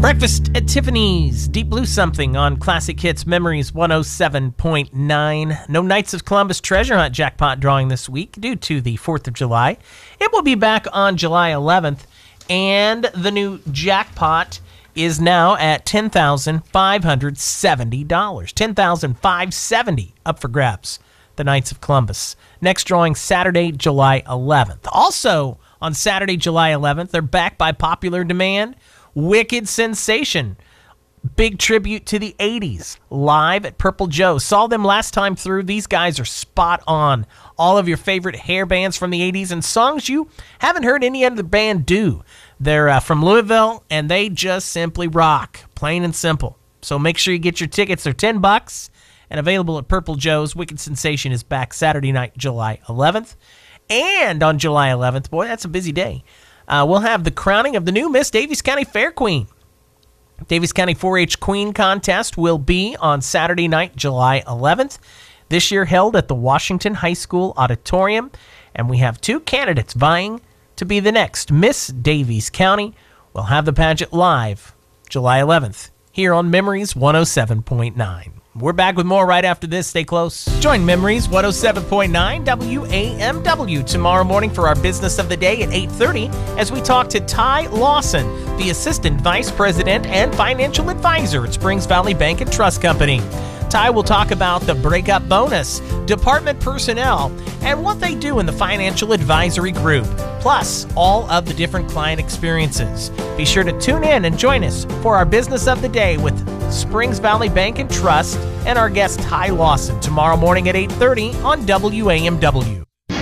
Breakfast at Tiffany's, Deep Blue Something on Classic Hits Memories 107.9. No Knights of Columbus Treasure Hunt jackpot drawing this week due to the 4th of July. It will be back on July 11th, and the new jackpot is now at $10,570. $10,570 up for grabs. The Knights of Columbus. Next drawing Saturday, July 11th. Also on Saturday, July 11th, they're back by popular demand. Wicked Sensation. Big tribute to the 80s. Live at Purple Joe. Saw them last time through. These guys are spot on. All of your favorite hair bands from the 80s and songs you haven't heard any other band do. They're from Louisville, and they just simply rock. Plain and simple. So make sure you get your tickets. They're $10 and available at Purple Joe's. Wicked Sensation is back Saturday night, July 11th. And on July 11th, boy, that's a busy day. We'll have the crowning of the new Miss Daviess County Fair Queen. Daviess County 4-H Queen Contest will be on Saturday night, July 11th. This year held at the Washington High School Auditorium. And we have 2 candidates vying to be the next Miss Daviess County. We'll have the pageant live July 11th here on Memories 107.9. We're back with more right after this. Stay close. Join Memories 107.9 WAMW tomorrow morning for our Business of the Day at 8:30 as we talk to Ty Lawson, the Assistant Vice President and Financial Advisor at Springs Valley Bank and Trust Company. Ty will talk about the breakup bonus, department personnel, and what they do in the financial advisory group, plus all of the different client experiences. Be sure to tune in and join us for our Business of the Day with Springs Valley Bank and Trust and our guest Ty Lawson tomorrow morning at 8:30 on WAMW.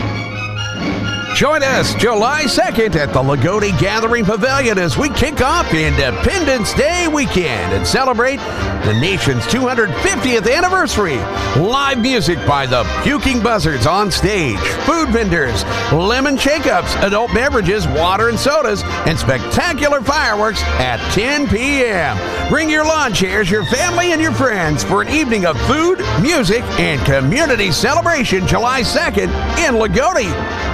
Join us July 2nd at the Lagodi Gathering Pavilion as we kick off Independence Day weekend and celebrate the nation's 250th anniversary. Live music by the Puking Buzzards on stage, food vendors, lemon shake-ups, adult beverages, water and sodas, and spectacular fireworks at 10 p.m. Bring your lawn chairs, your family, and your friends for an evening of food, music, and community celebration July 2nd in Lagodi.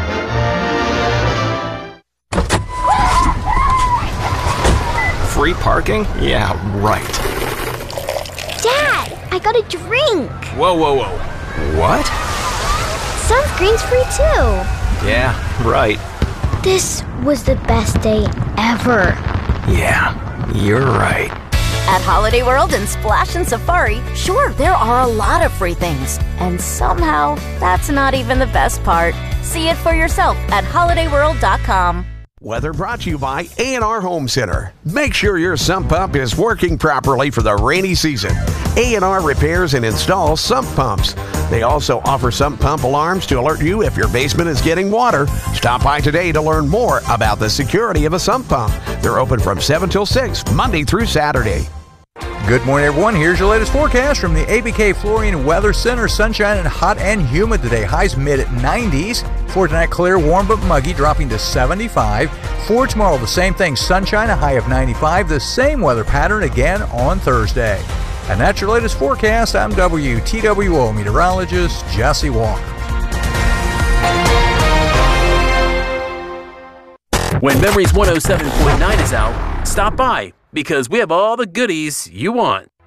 Free parking? Yeah, right. Dad, I got a drink. Whoa. What? Sunscreen's free too. Yeah, right. This was the best day ever. Yeah, you're right. At Holiday World and Splash and Safari, sure, there are a lot of free things. And somehow, that's not even the best part. See it for yourself at holidayworld.com. Weather brought to you by A&R Home Center. Make sure your sump pump is working properly for the rainy season. A&R repairs and installs sump pumps. They also offer sump pump alarms to alert you if your basement is getting water. Stop by today to learn more about the security of a sump pump. They're open from 7 till 6, Monday through Saturday. Good morning, everyone. Here's your latest forecast from the ABK Flooring Weather Center. Sunshine and hot and humid today. Highs mid-90s. For tonight, clear, warm but muggy, dropping to 75. For tomorrow, the same thing. Sunshine, a high of 95. The same weather pattern again on Thursday. And that's your latest forecast. I'm WTWO meteorologist Jesse Walker. When Memories 107.9 is out, stop by because we have all the goodies you want.